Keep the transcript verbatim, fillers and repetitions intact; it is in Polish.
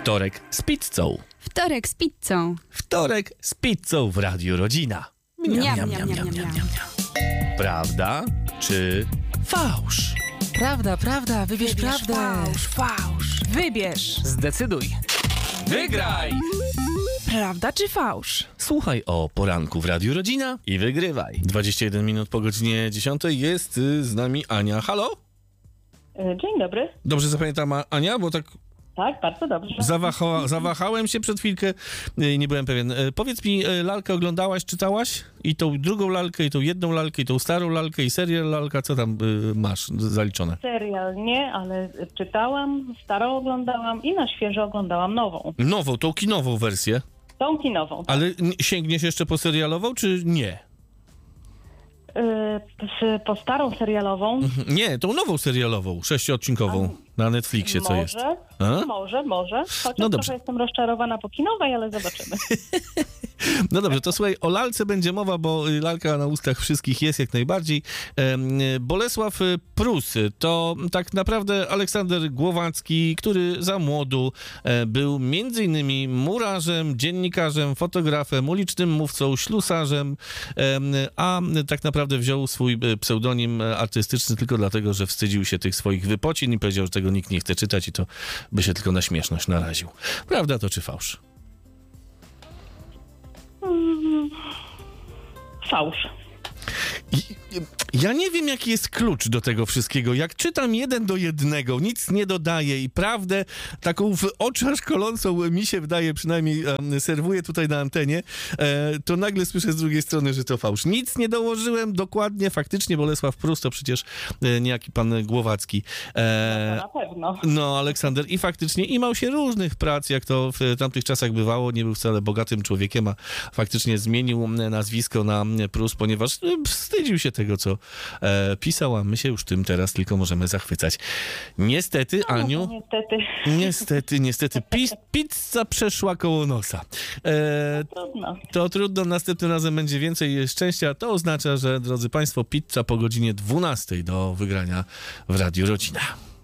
Wtorek z pizzą. Wtorek z pizzą. Wtorek z pizzą w Radiu Rodzina. Miam, miam, miam, miam, miam. Prawda czy fałsz? Prawda, prawda, wybierz, Wybierz prawdę. fałsz, fałsz. Wybierz. Zdecyduj. Wygraj! Prawda czy fałsz? Słuchaj o poranku w Radiu Rodzina i wygrywaj. dwadzieścia jeden minut po godzinie dziesiątej jest y, z nami Ania. Halo? Dzień dobry. Dobrze zapamiętam Ania, bo tak Tak, bardzo dobrze. zawaha, zawahałem się przed chwilkę i nie byłem pewien. E, Powiedz mi, e, lalkę oglądałaś, czytałaś? I tą drugą lalkę, i tą jedną lalkę, i tą starą lalkę, i serial lalka, co tam y, masz zaliczone? Serial nie, ale czytałam, starą oglądałam i na świeżo oglądałam nową. Nową, tą kinową wersję. Tą kinową. Ale n- sięgniesz jeszcze po serialową, czy nie? Yy, po starą serialową. Nie, tą nową serialową, sześciodcinkową na Netflixie, co może, jest. A? Może, może. Chociaż No dobrze. trochę jestem rozczarowana po kinowej, ale zobaczymy. No dobrze, to słuchaj, o lalce będzie mowa, bo y, lalka na ustach wszystkich jest jak najbardziej. Em, y, Bolesław y, Prus to tak naprawdę Aleksander Głowacki, który za młodu e, był między innymi murarzem, dziennikarzem, fotografem, ulicznym mówcą, ślusarzem, em, a tak naprawdę wziął swój y, pseudonim e, artystyczny tylko dlatego, że wstydził się tych swoich wypocin i powiedział, że tego nikt nie chce czytać i to by się tylko na śmieszność naraził. Prawda to czy fałsz? Fałsz. I- Ja nie wiem, jaki jest klucz do tego wszystkiego. Jak czytam jeden do jednego, nic nie dodaję i prawdę taką w oczach kolącą mi się wydaje, przynajmniej um, serwuję tutaj na antenie, e, to nagle słyszę z drugiej strony, że to fałsz. Nic nie dołożyłem dokładnie, faktycznie Bolesław Prus to przecież e, niejaki pan Głowacki. E, Na pewno. no, Aleksander i faktycznie imał się różnych prac, jak to w tamtych czasach bywało. Nie był wcale bogatym człowiekiem, a faktycznie zmienił nazwisko na Prus, ponieważ e, wstydził się tego, co e, pisał, a my się już tym teraz tylko możemy zachwycać. Niestety, Aniu, Niestety. niestety, niestety, pi- pizza przeszła koło nosa. E, Trudno. to trudno, następnym razem będzie więcej szczęścia. To oznacza, że, drodzy Państwo, pizza po godzinie dwunastej do wygrania w Radiu Rodzina.